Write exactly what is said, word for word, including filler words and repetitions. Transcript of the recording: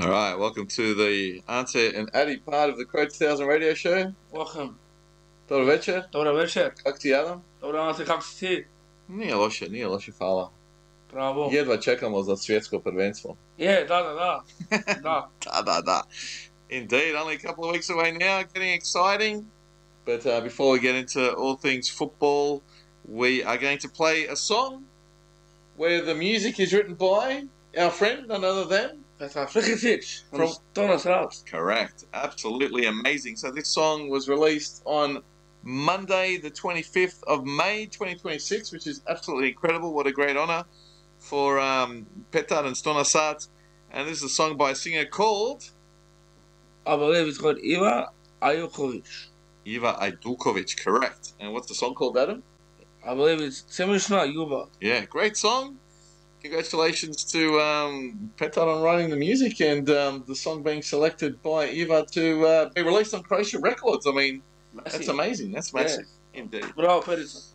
All right, welcome to the Ante and Addy part of the Crow two thousand radio show. Welcome. Dobro večer. Dobro večer. Kako ti Adam? Dobro Ante, kako si ti? Nije loše, nije loše, hvala. Bravo. Jedva čekamo za svjetsko prvenstvo. Je, da, da, da. da. Da, da, da. Indeed, only a couple of weeks away now, getting exciting. But uh, before we get into all things football, we are going to play a song where the music is written by our friend, none other than... Petar Frikitic from, From- from Stoner South. Correct. Absolutely amazing. So this song was released on Monday, the twenty-fifth of May, twenty twenty-six, which is absolutely incredible. What a great honor for um, Petar and Stonasat. And this is a song by a singer called I believe it's called Iva Ajukovic. Iva Ajdukovic. Correct. And what's the song called, Adam? I believe it's Semishna Yuba. Yeah, great song. Congratulations to um, Petar on writing the music and um, the song being selected by Iva to uh, be released on Croatia Records. I mean, that's amazing. That's massive. Indeed. Bravo, Perica.